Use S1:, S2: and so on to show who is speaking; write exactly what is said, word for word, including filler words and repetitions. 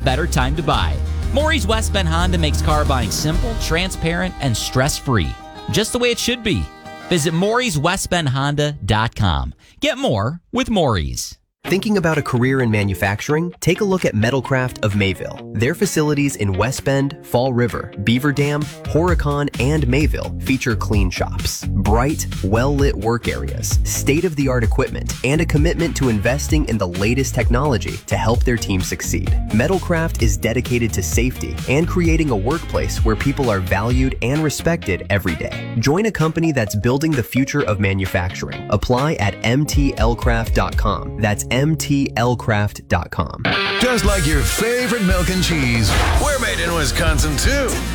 S1: better time to buy. Maury's West Bend Honda makes car buying simple, transparent, and stress-free. Just the way it should be. Visit Maury's West Bend Honda dot com. Get more with Maury's.
S2: Thinking about a career in manufacturing? Take a look at Metalcraft of Mayville. Their facilities in West Bend, Fall River, Beaver Dam, Horicon, and Mayville feature clean shops, bright, well-lit work areas, state-of-the-art equipment, and a commitment to investing in the latest technology to help their team succeed. Metalcraft is dedicated to safety and creating a workplace where people are valued and respected every day. Join a company that's building the future of manufacturing. Apply at M T L craft dot com. That's M T L craft dot com.
S3: Just like your favorite milk and cheese, we're made in Wisconsin too.